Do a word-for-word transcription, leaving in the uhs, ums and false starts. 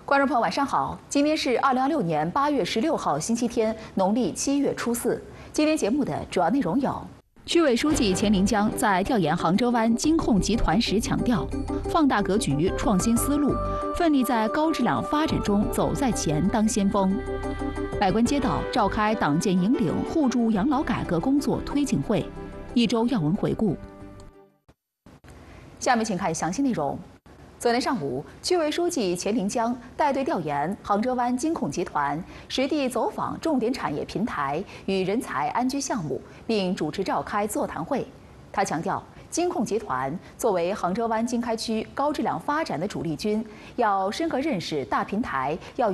观众朋友，晚上好！今天是二零二六年八月十六号，星期天，农历七月初四。今天节目的主要内容有：区委书记钱林江在调研杭州湾金控集团时强调，放大格局、创新思路，奋力在高质量发展中走在前、当先锋。百官街道召开党建引领互助养老改革工作推进会，一周要闻回顾。下面请看详细内容。 昨天上午，区委书记钱林江带队调研杭州湾金控集团，实地走访重点产业平台与人才安居项目，并主持召开座谈会。他强调，金控集团作为杭州湾经开区高质量发展的主力军，要深刻认识大平台要。